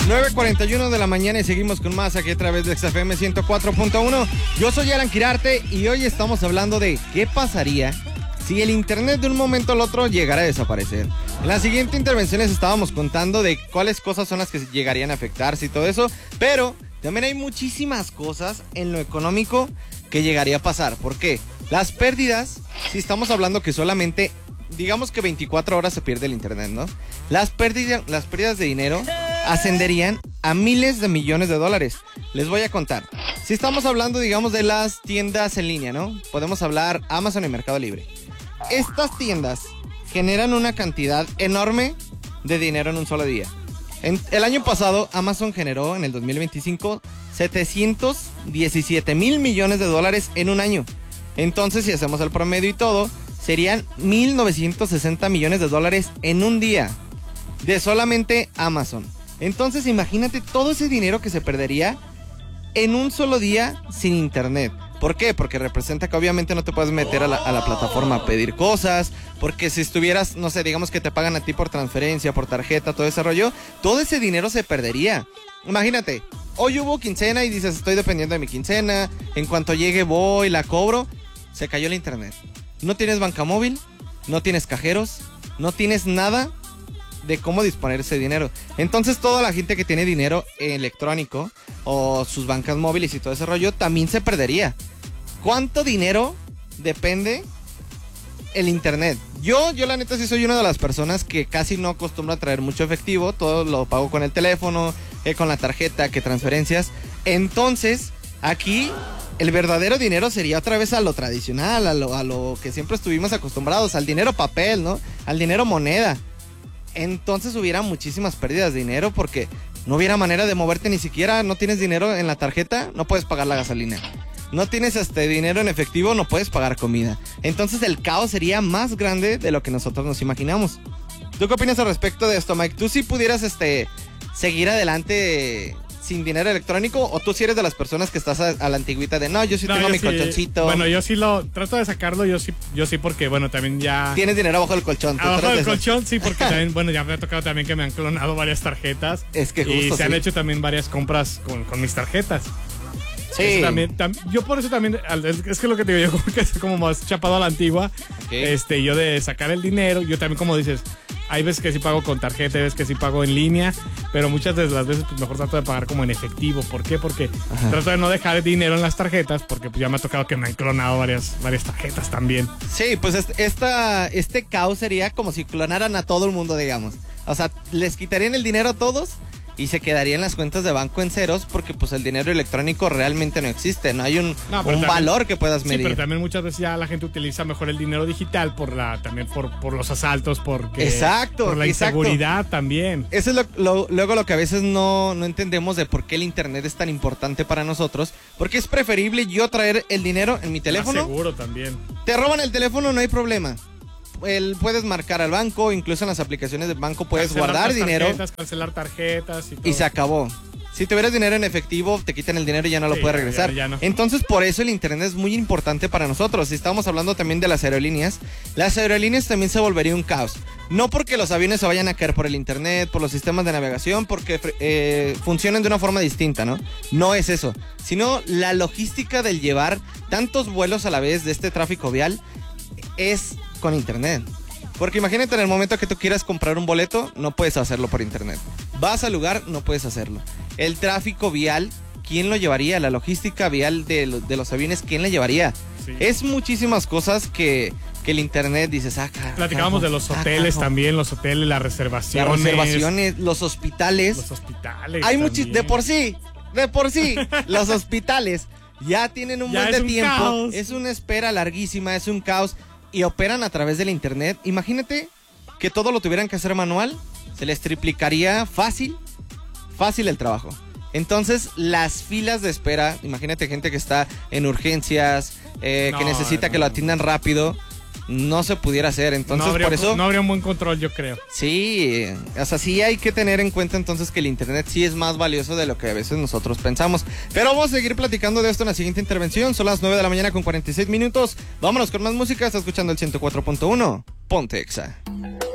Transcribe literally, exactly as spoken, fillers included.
nueve cuarenta y uno de la mañana y seguimos con más aquí a través de X F M ciento cuatro punto uno. Yo soy Alan Quirarte y hoy estamos hablando de qué pasaría si el internet de un momento al otro llegara a desaparecer. En la siguiente intervención les estábamos contando de cuáles cosas son las que llegarían a afectarse y todo eso, pero también hay muchísimas cosas en lo económico que llegaría a pasar. ¿Por qué? Las pérdidas, si estamos hablando que solamente, digamos que veinticuatro horas se pierde el internet, ¿no? Las pérdidas, las pérdidas de dinero ascenderían a miles de millones de dólares. Les voy a contar. Si estamos hablando, digamos, de las tiendas en línea, ¿no? Podemos hablar Amazon y Mercado Libre. Estas tiendas generan una cantidad enorme de dinero en un solo día. En, el año pasado, Amazon generó, en el dos mil veinticinco, setecientos diecisiete mil millones de dólares en un año. Entonces, si hacemos el promedio y todo, serían mil novecientos sesenta millones de dólares en un día de solamente Amazon. Entonces, imagínate todo ese dinero que se perdería en un solo día sin internet. ¿Por qué? Porque representa que obviamente no te puedes meter a la, a la plataforma a pedir cosas, porque si estuvieras, no sé, digamos que te pagan a ti por transferencia, por tarjeta, todo ese rollo, todo ese dinero se perdería. Imagínate, hoy hubo quincena y dices, estoy dependiendo de mi quincena, en cuanto llegue voy, la cobro, se cayó el internet. No tienes banca móvil, no tienes cajeros, no tienes nada de cómo disponer ese dinero. Entonces toda la gente que tiene dinero electrónico o sus bancas móviles y todo ese rollo también se perdería. ¿Cuánto dinero depende el internet? Yo, yo la neta sí soy una de las personas que casi no acostumbro a traer mucho efectivo. Todo lo pago con el teléfono, eh, con la tarjeta, que transferencias. Entonces, aquí el verdadero dinero sería otra vez a lo tradicional, a lo, a lo que siempre estuvimos acostumbrados, al dinero papel, ¿no? Al dinero moneda. Entonces hubiera muchísimas pérdidas de dinero porque no hubiera manera de moverte, ni siquiera no tienes dinero en la tarjeta, no puedes pagar la gasolina. No tienes este dinero en efectivo, no puedes pagar comida. Entonces el caos sería más grande de lo que nosotros nos imaginamos. ¿Tú qué opinas al respecto de esto, Mike? ¿Tú sí pudieras este seguir adelante sin dinero electrónico o tú sí eres de las personas que estás a, a la antigüita de no, yo sí no, tengo yo mi sí, colchoncito? Bueno, yo sí lo trato de sacarlo, yo sí, yo sí porque bueno, también ya tienes dinero abajo del colchón. Abajo del colchón, sí, porque también, bueno, ya me ha tocado también que me han clonado varias tarjetas. Es que justo y se sí. han hecho también varias compras con, con mis tarjetas. Sí. También, tam, yo por eso también, es que lo que te digo, yo como que es como más chapado a la antigua, okay. este, yo de sacar el dinero, yo también como dices, hay veces que sí pago con tarjeta, hay veces que sí pago en línea, pero muchas de las veces pues mejor trato de pagar como en efectivo. ¿Por qué? Porque Ajá. trato de no dejar dinero en las tarjetas, porque pues ya me ha tocado que me han clonado varias, varias tarjetas también. Sí, pues esta, este caos sería como si clonaran a todo el mundo, digamos. O sea, les quitarían el dinero a todos y se quedarían las cuentas de banco en ceros porque pues el dinero electrónico realmente no existe, no hay un, no, un también, valor que puedas medir. Sí, pero también muchas veces ya la gente utiliza mejor el dinero digital por la también por, por los asaltos, porque exacto, por la exacto. inseguridad también. Eso es lo, lo, luego lo que a veces no, no entendemos de por qué el internet es tan importante para nosotros, porque es preferible yo traer el dinero en mi teléfono. Más seguro también. Te roban el teléfono, no hay problema. El, puedes marcar al banco, incluso en las aplicaciones del banco puedes cancelar guardar dinero. Tarjetas, cancelar tarjetas y todo. Y se acabó. Si tuvieras dinero en efectivo, te quitan el dinero y ya no sí, lo puedes regresar. Ya, ya no. Entonces, por eso el internet es muy importante para nosotros. Si estamos hablando también de las aerolíneas, las aerolíneas también se volvería un caos. No porque los aviones se vayan a caer por el internet, por los sistemas de navegación, porque eh, funcionen de una forma distinta, ¿no? No es eso. Sino la logística del llevar tantos vuelos a la vez de este tráfico vial es con internet. Porque imagínate en el momento que tú quieras comprar un boleto, no puedes hacerlo por internet. Vas al lugar, no puedes hacerlo. El tráfico vial, ¿quién lo llevaría? La logística vial de, lo, de los aviones, ¿quién la llevaría? Sí. Es muchísimas cosas que, que el internet dice, saca. Platicábamos de los hoteles también, los hoteles, las reservaciones. Las reservaciones, los hospitales. Los hospitales. Hay muchos, de por sí, de por sí, los hospitales ya tienen un buen de tiempo. Caos. Es una espera larguísima, es un caos. Y operan a través del internet. Imagínate que todo lo tuvieran que hacer manual. Se les triplicaría fácil, fácil el trabajo. Entonces, las filas de espera, imagínate gente que está en urgencias, eh, no, que necesita no. que lo atiendan rápido, no se pudiera hacer. Entonces, no habría, por eso... No habría un buen control, yo creo. Sí, o sea, sí hay que tener en cuenta entonces que el internet sí es más valioso de lo que a veces nosotros pensamos. Pero vamos a seguir platicando de esto en la siguiente intervención. Son las nueve de la mañana con cuarenta y seis minutos. Vámonos con más música. Está escuchando el ciento cuatro punto uno. Ponte Exa.